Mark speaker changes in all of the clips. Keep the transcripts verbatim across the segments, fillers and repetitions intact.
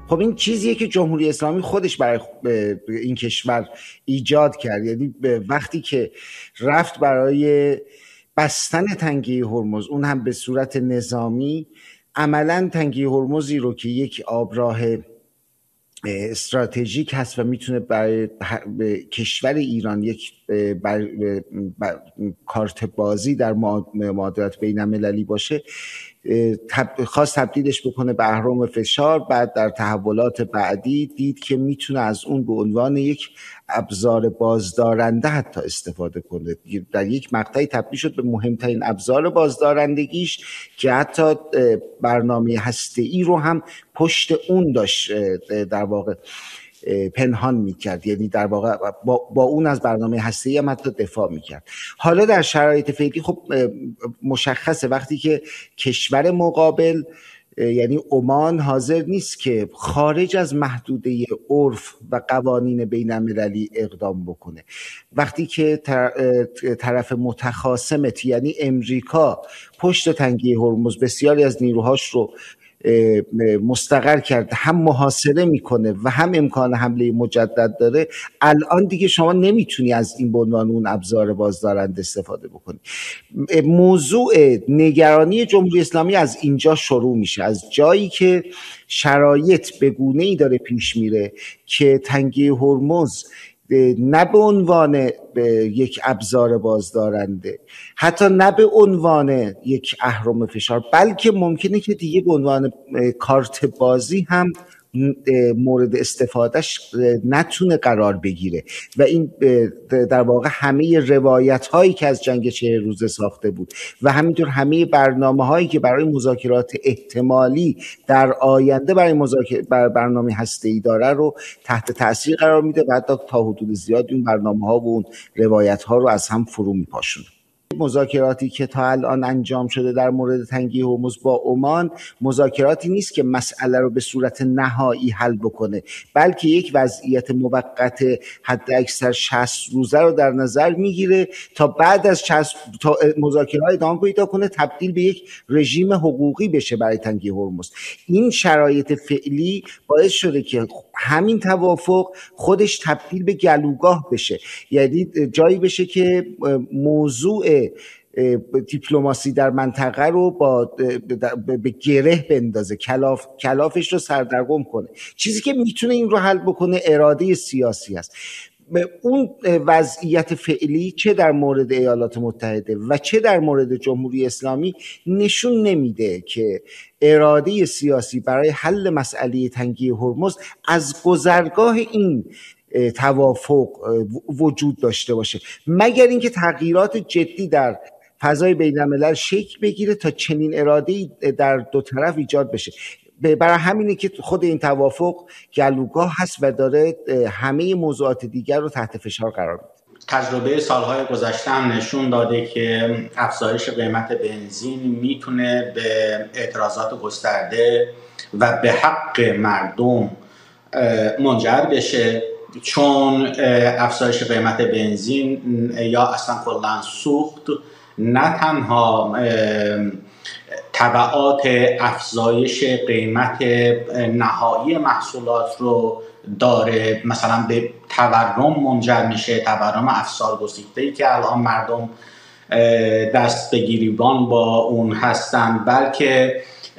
Speaker 1: خب این چیزیه که جمهوری اسلامی خودش برای این کشور ایجاد کرد. یعنی وقتی که رفت برای بستن تنگه هرمز، اون هم به صورت نظامی، عملا تنگه هرمزی رو که یک آبراه استراتژیک هست و میتونه برای کشور ایران یک بر بر کارت بازی در معادلات بین المللی باشه، خواست تبدیلش بکنه به اهرم فشار. بعد در تحولات بعدی دید که میتونه از اون به عنوان یک ابزار بازدارنده حتی استفاده کنه. در یک مقطعی تبدیل شد به مهمترین ابزار بازدارندگیش که حتی برنامه هسته‌ای رو هم پشت اون داشت در واقع پنهان میکرد. یعنی در واقع با, با اون از برنامه هسته‌ای هم حتی دفاع میکرد. حالا در شرایط فعلی خب مشخصه وقتی که کشور مقابل یعنی عمان حاضر نیست که خارج از محدوده عرف و قوانین بین المللی اقدام بکنه، وقتی که طرف متخاصمت یعنی امریکا پشت تنگه هرمز بسیاری از نیروهاش رو مستقر کرده، هم محاصره میکنه و هم امکان حمله مجدد داره، الان دیگه شما نمیتونی از این به عنوان اون ابزار بازدارنده استفاده بکنی. موضوع نگرانی جمهوری اسلامی از اینجا شروع میشه، از جایی که شرایط به گونه‌ای داره پیش میره که تنگه هرمز نه به عنوان یک ابزار بازدارنده، حتی نه به عنوان یک اهرم فشار، بلکه ممکنه که دیگه به عنوان کارت بازی هم مورد استفادهش نتونه قرار بگیره. و این در واقع همه روایت هایی که از جنگ چهل روزه ساخته بود و همینطور همه برنامه هایی که برای مذاکرات احتمالی در آینده برای مذاکره بر برنامه هسته‌ای داره رو تحت تاثیر قرار میده و حتی تا حدود زیاد این برنامه ها و اون روایت ها رو از هم فرو میپاشونه. مذاکراتی که تا الان انجام شده در مورد تنگه هرمز با عمان مذاکراتی نیست که مسئله رو به صورت نهایی حل بکنه، بلکه یک وضعیت موقت حد اکثر شصت روزه رو در نظر میگیره تا بعد از شصت تا مذاکرات ادامه پیدا کنه تبدیل به یک رژیم حقوقی بشه برای تنگه هرمز. این شرایط فعلی باعث شده که همین توافق خودش تبدیل به گلوگاه بشه، یعنی جایی بشه که موضوع دیپلماسی در منطقه رو با به گره بندازه، کلاف کلافش رو سردرگم کنه. چیزی که میتونه این رو حل بکنه اراده سیاسی است. اون وضعیت فعلی چه در مورد ایالات متحده و چه در مورد جمهوری اسلامی نشون نمیده که اراده سیاسی برای حل مسئله تنگه هرمز از گذرگاه این توافق وجود داشته باشه، مگر اینکه تغییرات جدی در فضای بین الملل شکل بگیره تا چنین اراده‌ای در دو طرف ایجاد بشه. برای همینه که خود این توافق گلوگاه هست و داره همه موضوعات دیگر رو تحت فشار قرار میده.
Speaker 2: تجربه سالهای گذشته هم نشون داده که افزایش قیمت بنزین میتونه به اعتراضات گسترده و به حق مردم منجر بشه، چون افزایش قیمت بنزین یا اصلا کلاً سوخت نه تنها تبعات افزایش قیمت نهایی محصولات رو داره، مثلا به تورم منجر میشه، تورم افسار گسیخته‌ای که الان مردم دست به گریبان با اون هستن، بلکه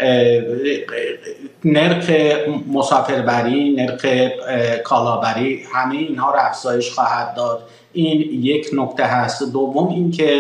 Speaker 2: نرخ مسافربری، نرخ کالابری، همه اینها رو افزایش خواهد داد. این یک نکته هست. دوم این که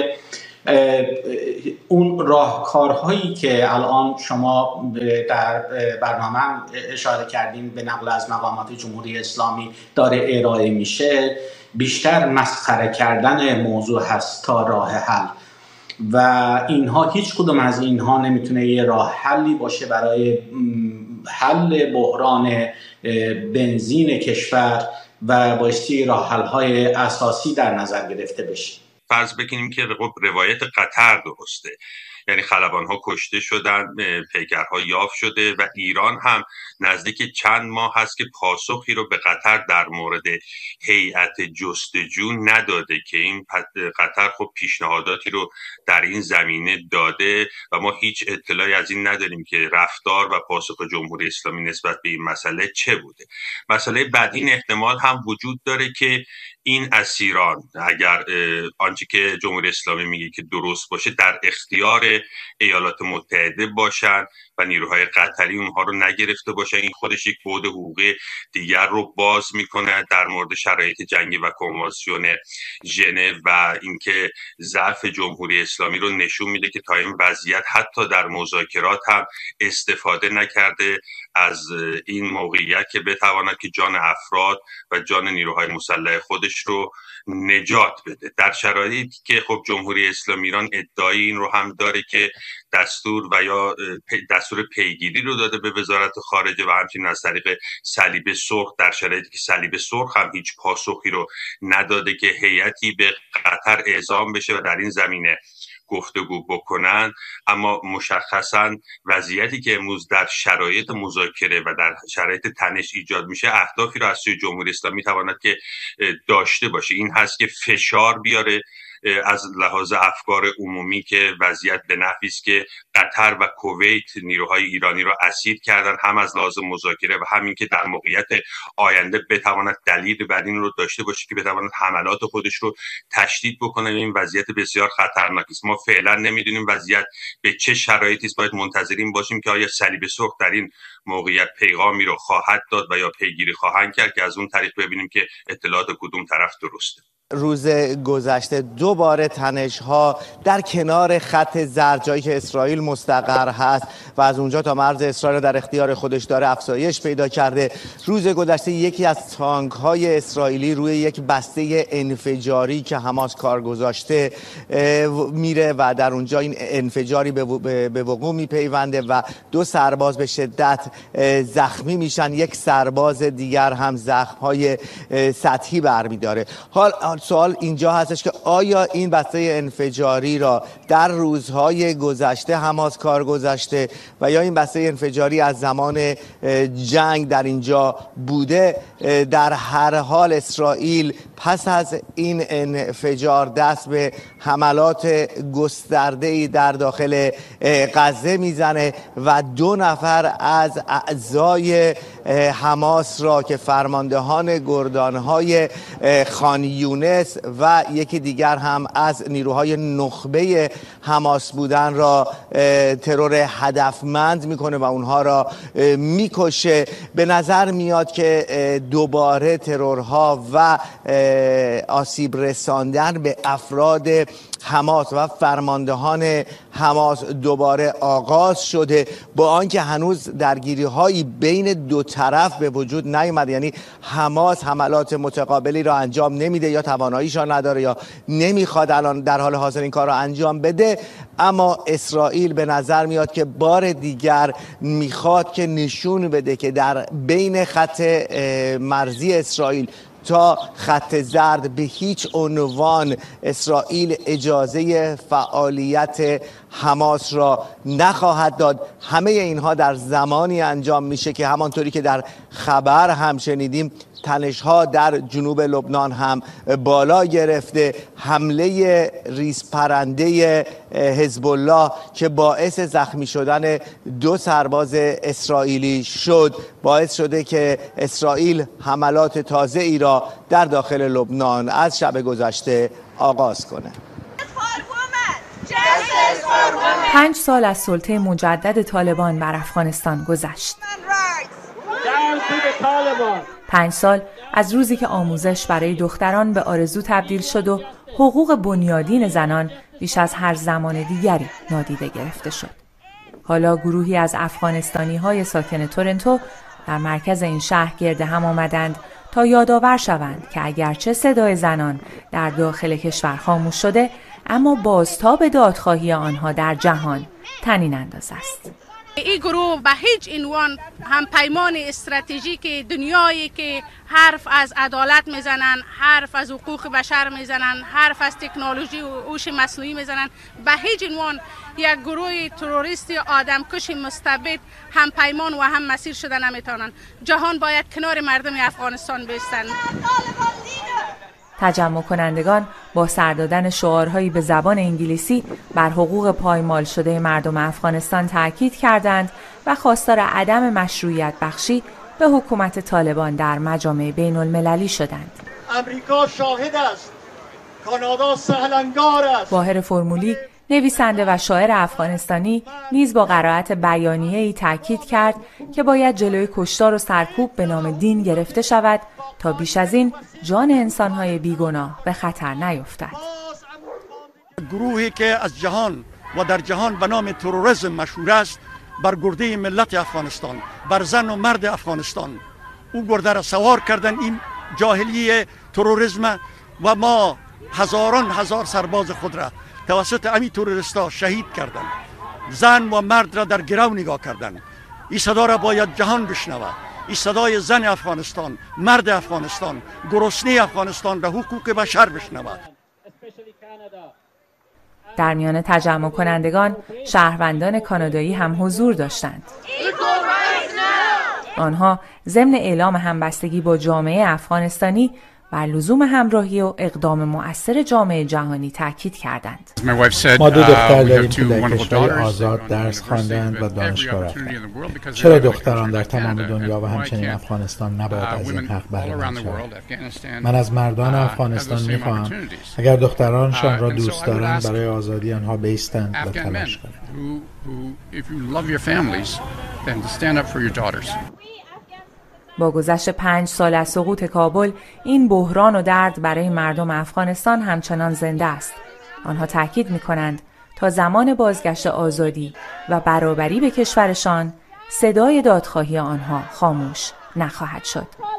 Speaker 2: اون راهکارهایی که الان شما در برنامه اشاره کردین به نقل از مقامات جمهوری اسلامی داره ارائه میشه، بیشتر مسخره کردن موضوع هست تا راه حل، و اینها هیچ کدوم از اینها نمیتونه یه راه حلی باشه برای حل بحران بنزین کشور و بایستی راه حل‌های اساسی در نظر گرفته بشه.
Speaker 3: فرض بکنیم که روایت قطر درسته یعنی خلبان‌ها کشته شدن، پیکرها یافت شده و ایران هم نزدیک چند ماه هست که پاسخی رو به قطر در مورد هیئت جستجو نداده که این قطر خب پیشنهاداتی رو در این زمینه داده و ما هیچ اطلاعی از این نداریم که رفتار و پاسخ جمهوری اسلامی نسبت به این مسئله چه بوده. مسئله بعد این احتمال هم وجود داره که این اسیران اگر آنچه که جمهوری اسلامی میگه که درست باشه در اختیار ایالات متحده باشن و نیروهای قطری اونها رو نگرفته باشن، این خودش یک بعد حقوقی دیگر رو باز میکنه در مورد شرایط جنگی و کنوانسیون ژنو و اینکه ضعف جمهوری اسلامی رو نشون میده که تا این وضعیت حتی در مذاکرات هم استفاده نکرده از این موقعیت که بتواند که جان افراد و جان نیروهای مسلح خودش رو نجات بده، در شرایطی که خب جمهوری اسلامی ایران ادعای این رو هم داره که دستور و یا دستور پیگیری رو داده به وزارت خارجه و همچنین از طریق صلیب سرخ، در شرایطی که صلیب سرخ هم هیچ پاسخی رو نداده که هیئتی به قطر اعزام بشه و در این زمینه گفتگو بکنن. اما مشخصا وضعیتی که امروز در شرایط مذاکره و در شرایط تنش ایجاد میشه اهدافی رو از سوی جمهوری اسلامی تواند که داشته باشه، این هست که فشار بیاره از لحاظ افکار عمومی که وضعیت به نحوی است که قطر و کویت نیروهای ایرانی را اسیر کردن، هم از لحاظ مذاکره و همین که در موقعیت آینده بتواند دلیل بر این رو داشته باشه که بتواند حملات خودش رو تشدید بکنه. این وضعیت بسیار خطرناکی است. ما فعلا نمیدونیم وضعیت به چه شرایطی است، باید منتظرین باشیم که آیا صلیب سرخ در این موقعیت پیغامی رو خواهد داد و یا پیگیری خواهند کرد که از اون طریق ببینیم که اطلاعات کدوم طرف درسته.
Speaker 4: روز گذشته دوباره تنش‌ها در کنار خط زرد، جایی که اسرائیل مستقر هست و از اونجا تا مرز اسرائیل در اختیار خودش داره، افزایش پیدا کرده. روز گذشته یکی از تانک‌های اسرائیلی روی یک بسته انفجاری که حماس کار گذاشته میره و در اونجا این انفجاری به وقوع میپیونده و دو سرباز به شدت زخمی میشن، یک سرباز دیگر هم زخم‌های سطحی برمیداره. حال سوال اینجا هستش که آیا این بسته انفجاری را در روزهای گذشته حماس کار گذاشته و یا این بسته انفجاری از زمان جنگ در اینجا بوده؟ در هر حال اسرائیل پس از این انفجار دست به حملات گسترده‌ای در داخل غزه میزنه و دو نفر از اعضای حماس را که فرماندهان گردانهای خان یونس و یکی دیگر هم از نیروهای نخبه حماس بودن را ترور هدفمند میکنه و اونها را میکشه. به نظر میاد که دوباره ترورها و آسیب رساندن به افراد حماس و فرماندهان حماس دوباره آغاز شده، با آنکه هنوز درگیری هایی بین دو طرف به وجود نیامده. یعنی حماس حملات متقابلی را انجام نمیده یا تواناییش را نداره یا نمیخواد الان در حال حاضر این کار را انجام بده، اما اسرائیل به نظر میاد که بار دیگر میخواد که نشون بده که در بین خط مرزی اسرائیل تا خط زرد به هیچ عنوان اسرائیل اجازه فعالیت حماس را نخواهد داد. همه اینها در زمانی انجام میشه که همانطوری که در خبر هم شنیدیم تنش‌ها در جنوب لبنان هم بالا گرفته. حمله ریزپرنده حزب الله که باعث زخمی شدن دو سرباز اسرائیلی شد، باعث شده که اسرائیل حملات تازه ای را در داخل لبنان از شب گذشته آغاز کنه.
Speaker 5: پنج سال از سلطه مجدد طالبان بر افغانستان گذشت. پنج سال از روزی که آموزش برای دختران به آرزو تبدیل شد و حقوق بنیادین زنان بیش از هر زمان دیگری نادیده گرفته شد. حالا گروهی از افغانستانی‌های ساکن تورنتو در مرکز این شهر گرد هم آمدند تا یادآور شوند که اگرچه صدای زنان در داخل کشور خاموش شده، اما بازتاب دادخواهی آنها در جهان طنین انداز است.
Speaker 6: این گروه به هیچ عنوان هم پیمان استراتژیک دنیایی که حرف از عدالت میزنن، حرف از حقوق بشر میزنن، حرف از تکنولوژی و هوش مصنوعی میزنن، به هیچ عنوان یک گروه تروریست آدمکش مستبد هم پیمان و هم مسیر شده نمیتونن. جهان باید کنار مردم افغانستان بایستند.
Speaker 5: تجمع کنندگان با سر دادن شعارهایی به زبان انگلیسی بر حقوق پایمال شده مردم افغانستان تاکید کردند و خواستار عدم مشروعیت بخشی به حکومت طالبان در مجامع بین المللی شدند.
Speaker 7: امریکا شاهد است، کانادا سهلنگار است.
Speaker 5: باهر فرمولی نویسنده و شاعر افغانستانی نیز با قرائت بیانیه‌ای تاکید کرد که باید جلوی کشتار و سرکوب به نام دین گرفته شود تا بیش از این جان انسان‌های بیگناه به خطر نیفتد.
Speaker 7: گروهی که از جهان و در جهان به نام تروریسم مشهور است، بر گرده ملت افغانستان، بر زن و مرد افغانستان او گرده را سوار کردن، این جاهلی تروریسم، و ما هزاران هزار سرباز خود را توسط امی تروریستا شهید کردن، زن و مرد را در گرو نگاه کردن. این صدا را باید جهان بشنود. این صدای زن افغانستان، مرد افغانستان، گرسنه افغانستان و حقوق بشر بشنود.
Speaker 5: در میان تجمع کنندگان شهروندان کانادایی هم حضور داشتند. آنها ضمن اعلام همبستگی با جامعه افغانستانی بر لزوم همراهی و اقدام مؤثر جامعه جهانی تاکید کردند.
Speaker 8: ما دو دختر داریم که در کشور آزاد درس خواندند و دانشگاه رفتند. چرا دختران در تمام دنیا و همچنین افغانستان نباید از این حق بهره مند شوند؟ من از مردان افغانستان می‌خواهم اگر دخترانشان را دوست دارند برای آزادی آنها بایستند و تلاش کنند.
Speaker 5: با گذشت پنج سال از سقوط کابل، این بحران و درد برای مردم افغانستان همچنان زنده است. آنها تاکید می‌کنند تا زمان بازگشت آزادی و برابری به کشورشان، صدای دادخواهی آنها خاموش نخواهد شد.